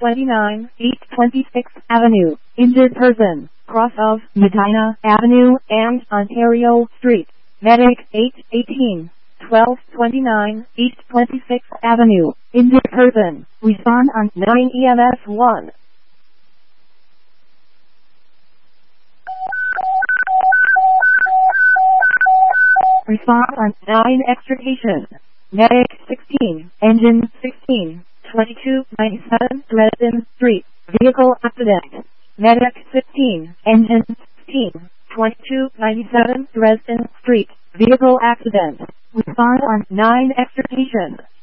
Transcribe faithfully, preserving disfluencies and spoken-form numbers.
twenty-nine, East twenty-sixth Avenue, injured person, cross of Medina Avenue and Ontario Street. Medic eight eighteen, twelve twenty-nine, East twenty-sixth Avenue, injured person, respond on nine E M S one. Respond on nine extrication. Medic sixteen, engine sixteen, twenty-two ninety-seven Dresden Street, vehicle accident. Medic fifteen, engine sixteen, twenty-two ninety-seven Dresden Street, vehicle accident. Respond on nine extrication.